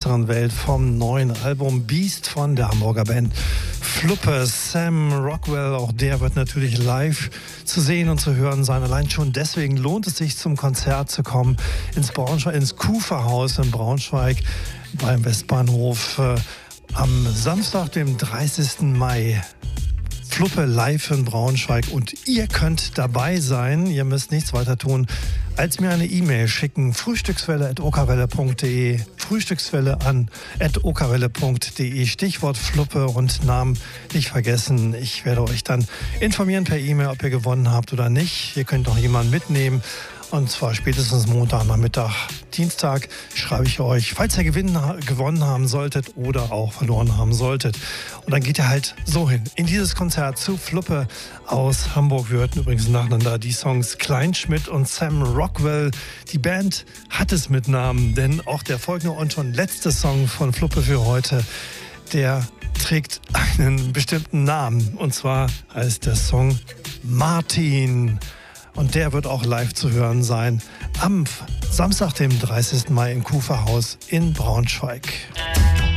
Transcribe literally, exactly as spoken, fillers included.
größeren Welt vom neuen Album Beast von der Hamburger Band Fluppe. Sam Rockwell, auch der wird natürlich live zu sehen und zu hören sein. Allein schon deswegen lohnt es sich, zum Konzert zu kommen ins Braunschweig, ins Kuferhaus in Braunschweig beim Westbahnhof äh, am Samstag, dem dreißigsten Mai. Fluppe live in Braunschweig und ihr könnt dabei sein. Ihr müsst nichts weiter tun, als mir eine E-Mail schicken. frühstückswelle at okawelle punkt de Frühstückswelle an at okawelle punkt de. Stichwort Fluppe und Namen nicht vergessen. Ich werde euch dann informieren per E-Mail, ob ihr gewonnen habt oder nicht. Ihr könnt noch jemanden mitnehmen. Und zwar spätestens Montagnachmittag, Dienstag schreibe ich euch, falls ihr gewinnen, gewonnen haben solltet oder auch verloren haben solltet. Und dann geht ihr halt so hin, in dieses Konzert zu Fluppe aus Hamburg. Wir hörten übrigens nacheinander die Songs Kleinschmidt und Sam Rockwell. Die Band hat es mit Namen, denn auch der folgende und schon letzte Song von Fluppe für heute, der trägt einen bestimmten Namen. Und zwar heißt der Song Martin. Und der wird auch live zu hören sein am Samstag, dem dreißigsten Mai im Kuferhaus in Braunschweig.